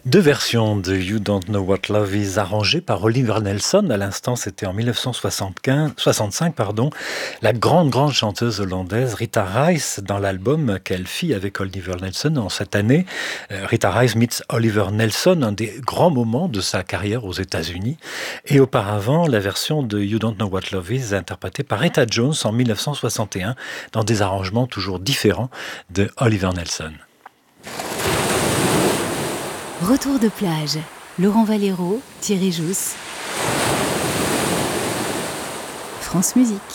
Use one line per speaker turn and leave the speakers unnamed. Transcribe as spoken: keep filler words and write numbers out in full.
Deux versions de You Don't Know What Love Is arrangées par Oliver Nelson. À l'instant, c'était en dix-neuf cent soixante-quinze, soixante-cinq, pardon. La grande, grande chanteuse hollandaise Rita Reis dans l'album qu'elle fit avec Oliver Nelson en cette année. Euh, Rita Reis meets Oliver Nelson, un des grands moments de sa carrière aux États-Unis. Et auparavant, la version de You Don't Know What Love Is interprétée par Etta Jones en dix-neuf cent soixante et un dans des arrangements toujours différents de Oliver Nelson.
Retour de plage. Laurent Valero, Thierry Jousse. France Musique.